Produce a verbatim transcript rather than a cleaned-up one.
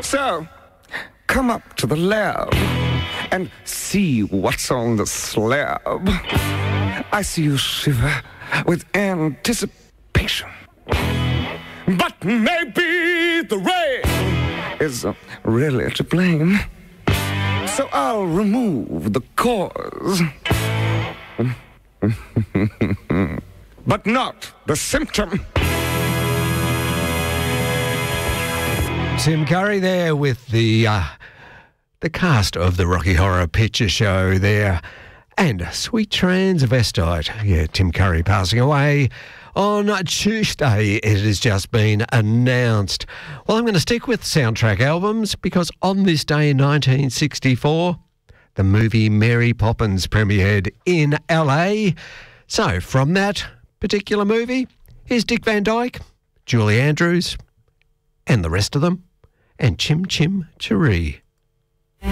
So, come up to the lab and see what's on the slab. I see you shiver with anticipation. But maybe the rain is uh, really to blame. So I'll remove the cause. But not the symptom. Tim Curry there with the uh, the cast of the Rocky Horror Picture Show there. And Sweet Transvestite. Yeah, Tim Curry passing away on Tuesday. It has just been announced. Well, I'm going to stick with soundtrack albums because on this day in nineteen sixty-four, the movie Mary Poppins premiered in L A. So from that particular movie, here's Dick Van Dyke, Julie Andrews, and the rest of them, and Chim Chim Cheree.